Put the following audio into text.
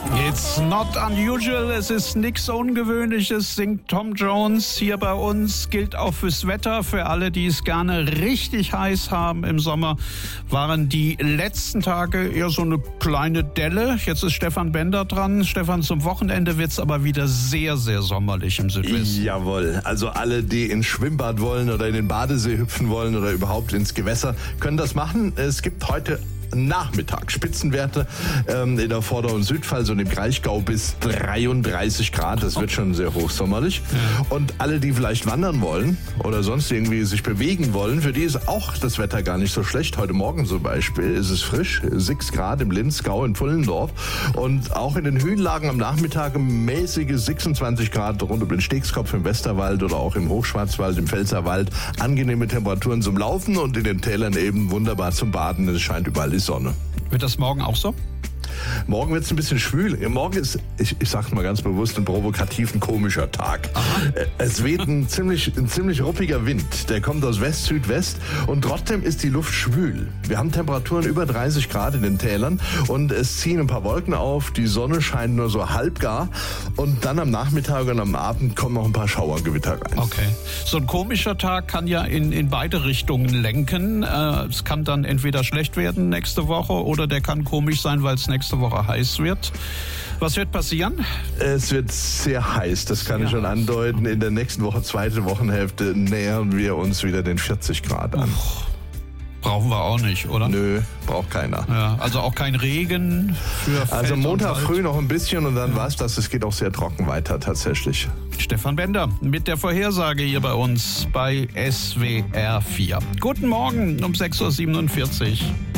It's not unusual, es ist nichts Ungewöhnliches, singt Tom Jones hier bei uns, gilt auch fürs Wetter. Für alle, die es gerne richtig heiß haben im Sommer, waren die letzten Tage eher so eine kleine Delle. Jetzt ist Stefan Bender dran. Stefan, zum Wochenende wird es aber wieder sehr, sehr sommerlich im Südwesten. Jawohl, also alle, die ins Schwimmbad wollen oder in den Badesee hüpfen wollen oder überhaupt ins Gewässer, können das machen. Es gibt heute Nachmittag Spitzenwerte in der Vorder- und Südpfalz und im Kraichgau bis 33 Grad. Das wird schon sehr hochsommerlich. Und alle, die vielleicht wandern wollen oder sonst irgendwie sich bewegen wollen, für die ist auch das Wetter gar nicht so schlecht. Heute Morgen zum Beispiel ist es frisch, 6 Grad im Linzgau in Pfullendorf. Und auch in den Höhenlagen am Nachmittag mäßige 26 Grad rund um den Stegskopf im Westerwald oder auch im Hochschwarzwald, im Pfälzerwald. Angenehme Temperaturen zum Laufen und in den Tälern eben wunderbar zum Baden. Es scheint überall die Sonne. Wird das morgen auch so? Morgen wird es ein bisschen schwül. Morgen ist, ich sag's mal ganz bewusst, ein provokativ ein komischer Tag. Es weht ein ziemlich ruppiger Wind. Der kommt aus West-Südwest und trotzdem ist die Luft schwül. Wir haben Temperaturen über 30 Grad in den Tälern und es ziehen ein paar Wolken auf. Die Sonne scheint nur so halbgar und dann am Nachmittag und am Abend kommen noch ein paar Schauergewitter rein. Okay. So ein komischer Tag kann ja in beide Richtungen lenken. Es kann dann entweder schlecht werden nächste Woche oder der kann komisch sein, weil es nächste Woche heiß wird. Was wird passieren? Es wird sehr heiß, das kann ich schon andeuten. In der nächsten Woche, zweite Wochenhälfte, nähern wir uns wieder den 40 Grad an. Brauchen wir auch nicht, oder? Nö, braucht keiner. Ja, also auch kein Regen für Feld Also Montag und Wald. früh noch ein bisschen und dann war's das. Es geht auch sehr trocken weiter tatsächlich. Stefan Bender mit der Vorhersage hier bei uns bei SWR 4. Guten Morgen um 6.47 Uhr.